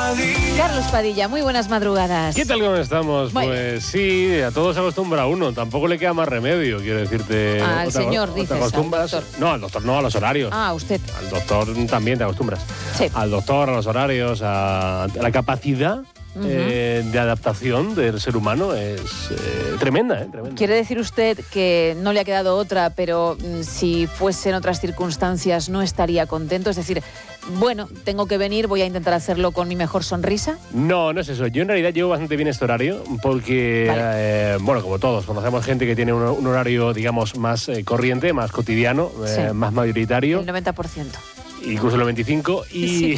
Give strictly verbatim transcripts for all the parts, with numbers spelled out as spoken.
Carlos Padilla, muy buenas madrugadas. ¿Qué tal, cómo estamos? Muy pues bien. sí, a todos se acostumbra uno, tampoco le queda más remedio, quiero decirte. Al ¿O te- señor, o te dices, al acostumbras? doctor. No, al doctor no, a los horarios. Ah, usted. Al doctor también te acostumbras. Sí. Al doctor, a los horarios, a, a la capacidad Ujú. eh, de adaptación del ser humano es eh, tremenda, ¿eh? Tremenda. ¿Quiere decir usted que no le ha quedado otra, pero mm, si fuesen otras circunstancias no estaría contento? Es decir, bueno, tengo que venir, voy a intentar hacerlo con mi mejor sonrisa. No, no es eso. Yo en realidad llevo bastante bien este horario porque, Vale. eh, bueno, como todos, conocemos gente que tiene un, un horario, digamos, más eh, corriente, más cotidiano, eh, Sí. más mayoritario. El noventa por ciento. Incluso el veinticinco y,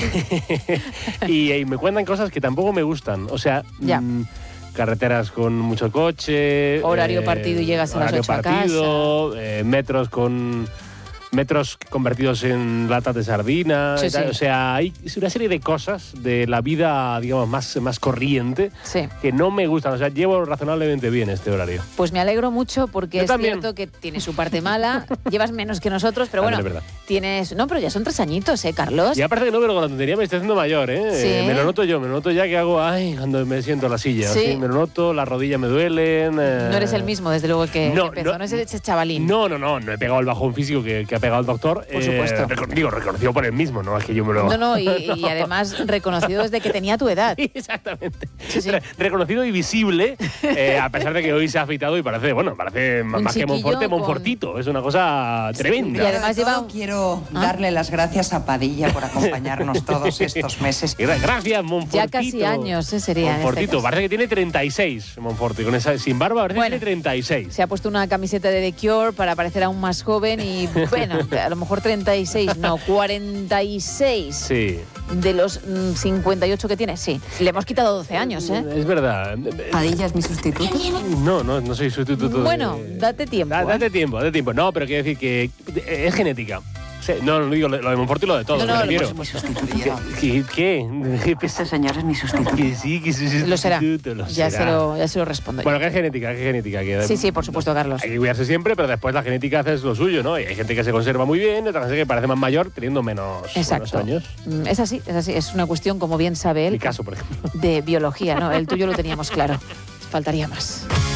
y, y me cuentan cosas que tampoco me gustan. O sea, Ya. mm, carreteras con mucho coche. Horario partido y llegas a las horario ocho a partido, eh, metros con metros convertidos en latas de sardina. Sí, y tal. sí. O sea, hay una serie de cosas de la vida, digamos, más, más corriente Sí. que no me gustan. O sea, llevo razonablemente bien este horario. Pues me alegro mucho porque Yo es también. cierto que tiene su parte mala. Llevas menos que nosotros, pero También bueno, es verdad. tienes... No, pero ya son tres añitos, ¿eh, Carlos? Ya parece que no, pero con la tontería me estoy haciendo mayor, ¿eh? Sí. Eh, Me lo noto yo, me lo noto ya que hago, ay, cuando me siento en la silla. Sí. así, me lo noto, las rodillas me duelen. eh. No eres el mismo, desde luego, que No, empezó. No, no, es ese chavalín. No, no, no, no he pegado el bajón físico que, que ha pegado el doctor. Por supuesto. reco- digo, reconocido por él mismo, no es que yo me lo... No, no, y, y además reconocido desde que tenía tu edad. Exactamente. Sí, sí. Re- reconocido y visible, eh, a pesar de que hoy se ha afeitado y parece, bueno, parece Un más que chiquillo Monforte, con- Monfortito. Es una cosa tremenda. Y además Sobre lleva todo un- quiero ¿Ah? darle las gracias a Padilla por acompañarnos todos estos meses. Gra- Gracias, Monfortito. Ya casi años, ¿eh? Sería en este Monfortito, caso. parece que tiene treinta y seis, Monforte. Con esa, sin barba parece Bueno. que tiene treinta y seis. Se ha puesto una camiseta de The Cure para parecer aún más joven y, bueno, a lo mejor treinta y seis, no, cuarenta y seis Sí. de los mm, cincuenta y ocho que tiene. Sí, le hemos quitado doce años, ¿eh? Es verdad. ¿Padilla es mi sustituto? No, no, no soy sustituto. de- Bueno, date tiempo. Da- ¿eh? date tiempo, date tiempo. No, pero quiero decir que es genética. Sí, no, no digo lo de Monforte y lo de todos, No, no, me lo- refiero. Mi sustituto. ¿Qué? ¿Qué? ¿Qué? Este señor es mi sustituto. Que sí, que sí, Lo será. Lo Ya será. se lo, ya se lo respondo. yo. Bueno, que es genética, que es genética. Que Sí, sí, por supuesto, Carlos. Hay que cuidarse siempre, pero después la genética hace lo suyo, ¿no? Y hay gente que se conserva muy bien, y otra gente que parece más mayor teniendo menos, menos Exacto. años. Mm, Es así, es así. Es una cuestión, como bien sabe Mi él, caso, por ejemplo. de biología, ¿no? El tuyo lo teníamos claro. Faltaría más.